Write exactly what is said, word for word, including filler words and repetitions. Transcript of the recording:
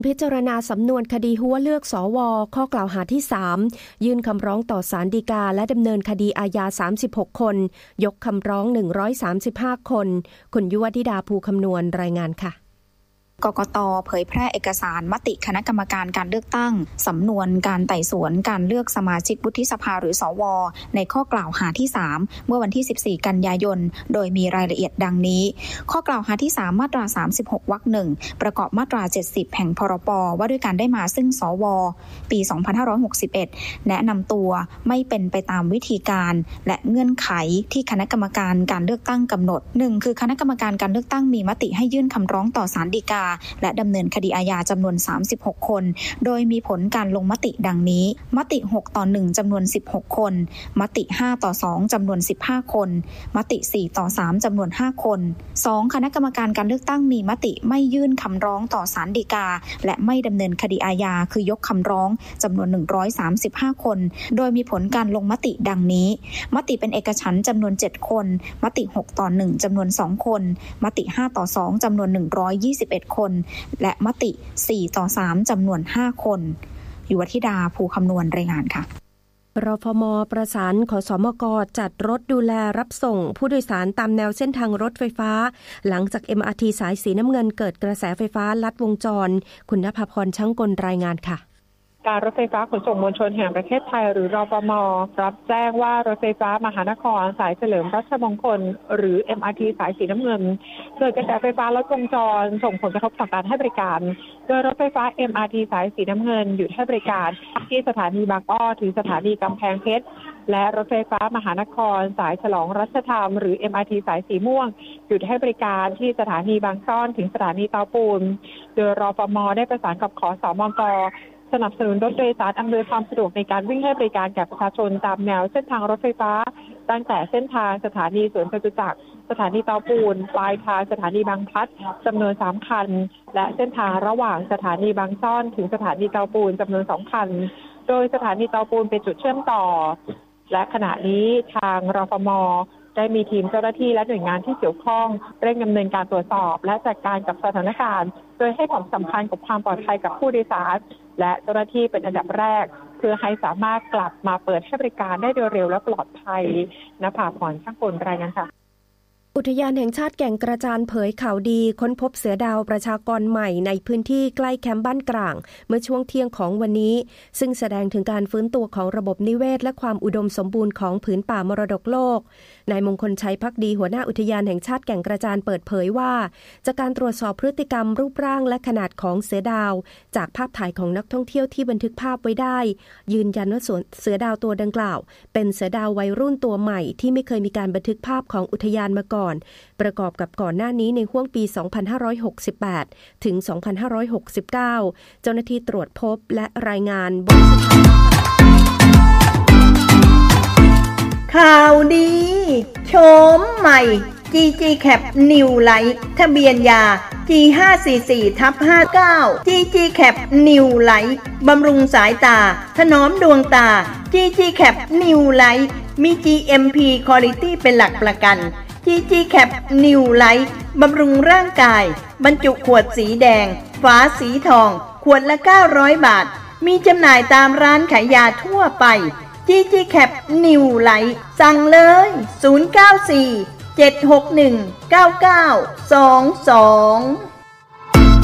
พิจารณาสำนวนคดีหัวเลือกสวข้อกล่าวหาที่สามยื่นคำร้องต่อศาลฎีกาและดำเนินคดีอาญาสามสิบหกคนยกคำร้องหนึ่งร้อยสามสิบห้าคนคุณยุวธิดาภูคำนวณรายงานค่ะกกต.เผยแพร่เอกสารมติคณะกรรมการการเลือกตั้งสำนวนการไต่สวนการเลือกสมาชิกวุฒิสภาหรือสวในข้อกล่าวหาที่สามเมื่อวันที่สิบสี่กันยายนโดยมีรายละเอียดดังนี้ข้อกล่าวหาที่สามมาตราสามสิบหกวรรคหนึ่งประกอบมาตราเจ็ดสิบแห่งพรบว่าด้วยการได้มาซึ่งสวปีสองพันห้าร้อยหกสิบเอ็ดแนะนำตัวไม่เป็นไปตามวิธีการและเงื่อนไขที่คณะกรรมการการเลือกตั้งกำหนดหนึ่งคือคณะกรรมการการเลือกตั้งมีมติให้ยื่นคำร้องต่อศาลฎีกาและดำเนินคดีอาญาจำนวนสามสิบหกคนโดยมีผลการลงมติดังนี้มติหกต่อหนึ่งจำนวนสิบหกคนมติห้าต่อสองจำนวนสิบห้าคนมติสี่ต่อสามจำนวนห้าคนสองคณะกรรมการการเลือกตั้งมีมติไม่ยื่นคำร้องต่อศาลฎีกาและไม่ดำเนินคดีอาญาคือยกคำร้องจำนวนหนึ่งร้อยสามสิบห้าคนโดยมีผลการลงมติดังนี้มติเป็นเอกฉันท์จำนวนเจ็ดคนมติหกต่อหนึ่งจำนวนสองคนมติห้าต่อสองจำนวนหนึ่งร้อยยี่สิบเอ็ดคนและมติสี่ต่อสามจำนวนห้าคนยุวธิดาภูคำนวณรายงานค่ะรฟม.ประสานขสมก.จัดรถดูแลรับส่งผู้โดยสารตามแนวเส้นทางรถไฟฟ้าหลังจาก เอ็ม อาร์ ที สายสีน้ำเงินเกิดกระแสไฟฟ้าลัดวงจรคุณณภาพรช่างกลรายงานค่ะการรถไฟฟ้าขนส่งมวลชนแห่งประเทศไทยหรือรฟม.รับแจ้งว่ารถไฟฟ้ามหานครสายเฉลิมราชมงคลหรือ เอ็ม อาร์ ที สายสีน้ำเงินเกิดกระแสไฟฟ้าลัดวงจรส่งผลกระทบต่อการให้บริการโดยรถไฟฟ้า เอ็ม อาร์ ที สายสีน้ำเงินหยุดให้บริการที่สถานีบางอ้อถึงสถานีกำแพงเพชรและรถไฟฟ้ามหานครสายฉลองรัชธรรมหรือ เอ็ม อาร์ ที สายสีม่วงหยุดให้บริการที่สถานีบางซ่อนถึงสถานีเตาปูนโดยรฟม.ได้ประสานกับขสมก.สนับสนุนรถโดยสารอำนวยความสะดวกในการวิ่งให้บริการแก่ประชาชนตามแนวเส้นทางรถไฟฟ้าตั้งแต่เส้นทางสถานีสวนจตุจักรสถานีเตาปูนปลายทางสถานีบางพลัดจำนวนสามคันและเส้นทางระหว่างสถานีบางซ่อนถึงสถานีเตาปูนจำนวนสองคันโดยสถานีเตาปูนเป็นจุดเชื่อมต่อและขณะนี้ทางรฟม.ได้มีทีมเจ้าหน้าที่และหน่วยงานที่เกี่ยวข้องเร่งดำเนินการตรวจสอบและจัดการกับสถานการณ์โดยให้ความสำคัญกับความปลอดภัยกับผู้โดยสารและเจ้าหน้าที่เป็นอันดับแรกเพื่อให้สามารถกลับมาเปิดให้บริการได้โดยเร็วและปลอดภัยณภาพรช่างกลรายงานค่ะอุทยานแห่งชาติแก่งกระจานเผยข่าวดีค้นพบเสือดาวประชากรใหม่ในพื้นที่ใกล้แคมป์บ้านกลางเมื่อช่วงเที่ยงของวันนี้ซึ่งแสดงถึงการฟื้นตัวของระบบนิเวศและความอุดมสมบูรณ์ของผืนป่ามรดกโลกนายมงคลชัยภักดีหัวหน้าอุทยานแห่งชาติแก่งกระจานเปิดเผยว่าจากการตรวจสอบพฤติกรรมรูปร่างและขนาดของเสือดาวจากภาพถ่ายของนักท่องเที่ยวที่บันทึกภาพไว้ได้ยืนยันว่าเสือดาวตัวดังกล่าวเป็นเสือดาววัยรุ่นตัวใหม่ที่ไม่เคยมีการบันทึกภาพของอุทยานมาก่อนประกอบกับก่อนหน้านี้ในห้วงปี สองพันห้าร้อยหกสิบแปด ถึง สองพันห้าร้อยหกสิบเก้า เจ้าหน้าที่ตรวจพบและรายงานบนสถานข่าวดีโฉมใหม่ จี จี แคป New Light ทะเบียนยา จี ห้าสี่สี่ ห้าเก้า จี จี แคป New Light บำรุงสายตาถนอมดวงตา จี จี แคป New Light มี จี เอ็ม พี Quality เป็นหลักประกัน จี จี แคป New Light บำรุงร่างกายบรรจุขวดสีแดงฝาสีทองขวดละเก้าร้อยบาทมีจำหน่ายตามร้านขายยาทั่วไป จี จี แคป New Light สั่งเลยศูนย์ เก้า สี่ เจ็ด หก หนึ่ง เก้า เก้า สอง สอง